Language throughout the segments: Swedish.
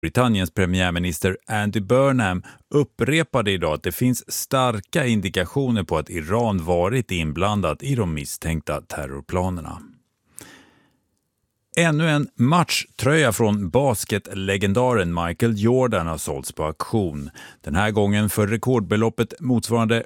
Britanniens premiärminister Andy Burnham upprepade idag att det finns starka indikationer på att Iran varit inblandat i de misstänkta terrorplanerna. Ännu en matchtröja från basketlegendaren Michael Jordan har sålts på auktion. Den här gången för rekordbeloppet motsvarande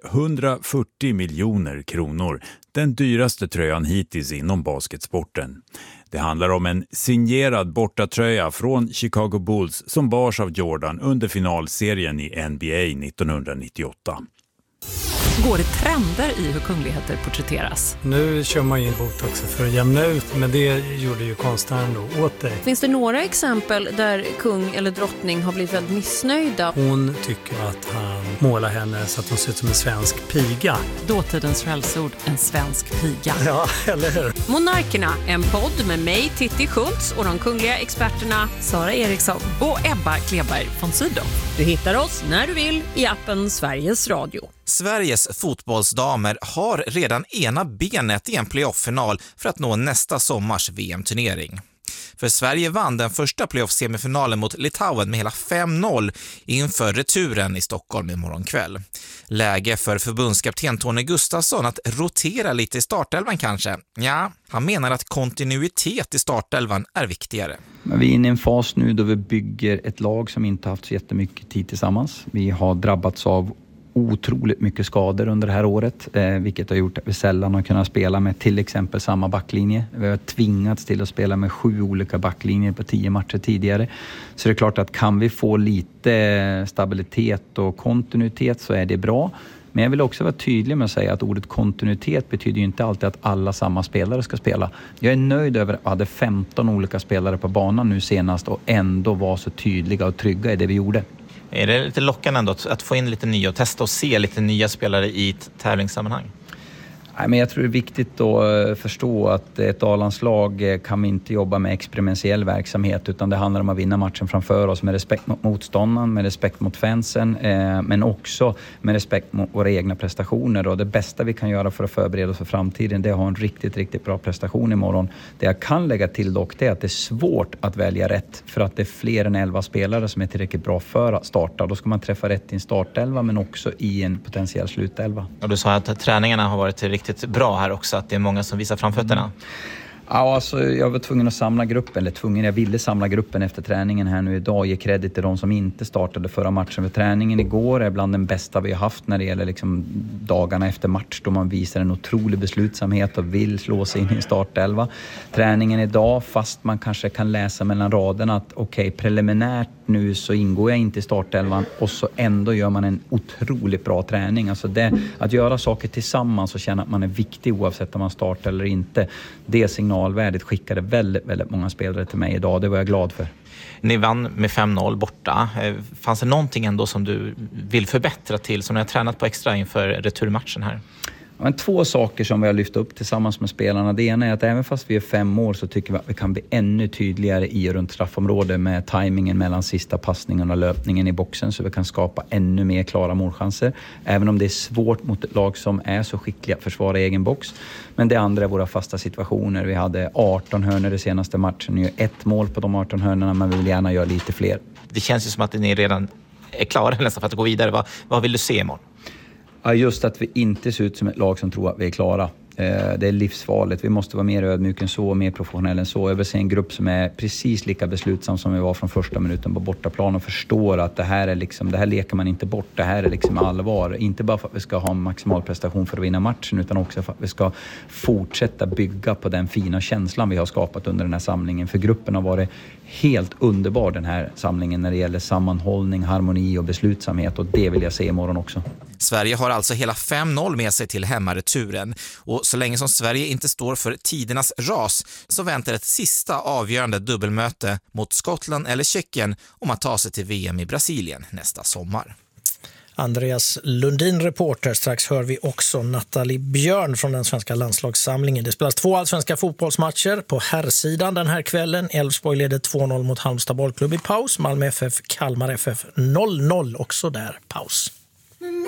140 miljoner kronor. Den dyraste tröjan hittills inom basketsporten. Det handlar om en signerad bortatröja från Chicago Bulls som bars av Jordan under finalserien i NBA 1998. Går det trender i hur kungligheter porträtteras? Nu kör man ju in botox för att jämna ut, men det gjorde ju konstnären då åt dig. Finns det några exempel där kung eller drottning har blivit väldigt missnöjda? Hon tycker att han målar henne så att hon ser ut som en svensk piga. Dåtidens skällsord, en svensk piga. Ja, eller hur? Monarkerna, en podd med mig, Titti Schultz, och de kungliga experterna Sara Eriksson och Ebba Kleberg von Sydow. Du hittar oss när du vill i appen Sveriges Radio. Sveriges fotbollsdamer har redan ena benet i en playoff-final för att nå nästa sommars VM-turnering. För Sverige vann den första playoff-semifinalen mot Litauen med hela 5-0 inför returen i Stockholm i morgon kväll. Läge för förbundskapten Tony Gustafsson att rotera lite i startelvan kanske? Ja, han menar att kontinuitet i startelvan är viktigare. Men vi är inne i en fas nu då vi bygger ett lag som inte haft så jättemycket tid tillsammans. Vi har drabbats av otroligt mycket skador under det här året, vilket har gjort att vi sällan har kunnat spela med till exempel samma backlinje. Vi har tvingats till att spela med 7 olika backlinjer på 10 matcher tidigare. Så det är klart att kan vi få lite stabilitet och kontinuitet så är det bra. Men jag vill också vara tydlig med att säga att ordet kontinuitet betyder ju inte alltid att alla samma spelare ska spela. Jag är nöjd över att vi hade 15 olika spelare på banan nu senast och ändå var så tydliga och trygga i det vi gjorde. Är det lite lockande ändå att få in lite nya och testa och se lite nya spelare i tävlingssammanhang? Nej, men jag tror det är viktigt att förstå att ett A-landslag kan vi inte jobba med experimentell verksamhet, utan det handlar om att vinna matchen framför oss med respekt mot motståndaren, med respekt mot fansen, men också med respekt mot våra egna prestationer. Och det bästa vi kan göra för att förbereda oss för framtiden, det är att ha en riktigt bra prestation imorgon. Det jag kan lägga till dock, det är att det är svårt att välja rätt, för att det är fler än 11 spelare som är tillräckligt bra för att starta. Då ska man träffa rätt i en startelva, men också i en potentiell slutelva. Och du sa att träningarna har varit riktigt bra här också, att det är många som visar framfötterna. Ja, alltså jag var tvungen att samla gruppen, jag ville samla gruppen efter träningen här nu idag, ge credit till de som inte startade förra matchen. För träningen igår är bland den bästa vi har haft när det gäller liksom dagarna efter match, då man visar en otrolig beslutsamhet och vill slå sig in i startelva. Träningen idag, fast man kanske kan läsa mellan raderna att okej, preliminärt nu så ingår jag inte i startelvan, och så ändå gör man en otroligt bra träning. Alltså att göra saker tillsammans och känna att man är viktig oavsett om man startar eller inte, det signalvärdet skickade väldigt många spelare till mig idag. Det var jag glad för. Ni vann med 5-0 borta. Fanns det någonting ändå som du vill förbättra till, som ni har tränat på extra inför returmatchen här? Men 2 saker som vi har lyft upp tillsammans med spelarna. Det ena är att även fast vi är 5 år så tycker vi att vi kan bli ännu tydligare i och runt straffområdet med tajmingen mellan sista passningen och löpningen i boxen, så vi kan skapa ännu mer klara målchanser. Även om det är svårt mot ett lag som är så skickliga att försvara egen box. Men det andra är våra fasta situationer. Vi hade 18 hörnor i senaste matchen. Nu gör 1 mål på de 18 hörnorna, men vi vill gärna göra lite fler. Det känns ju som att ni redan är klara nästan för att gå vidare. Vad vill du se imorgon? Ja, just att vi inte ser ut som ett lag som tror att vi är klara. Det är livsfarligt. Vi måste vara mer ödmjuka än så, mer professionella än så. Jag vill se en grupp som är precis lika beslutsam som vi var från första minuten på bortaplan och förstår att det här leker man inte bort. Det här är liksom allvar. Inte bara för att vi ska ha en maximal prestation för att vinna matchen, utan också för att vi ska fortsätta bygga på den fina känslan vi har skapat under den här samlingen. För gruppen har varit helt underbar, den här samlingen, när det gäller sammanhållning, harmoni och beslutsamhet, och det vill jag se imorgon också. Sverige har alltså hela 5-0 med sig till hemmareturen, och så länge som Sverige inte står för tidernas ras så väntar ett sista avgörande dubbelmöte mot Skottland eller Tjeckien om att ta sig till VM i Brasilien nästa sommar. Andreas Lundin, reporter. Strax hör vi också Nathalie Björn från den svenska landslagssamlingen. Det spelas 2 allsvenska fotbollsmatcher på herrsidan den här kvällen. Elfsborg leder 2-0 mot Halmstad bollklubb i paus. Malmö FF, Kalmar FF 0-0 också där paus.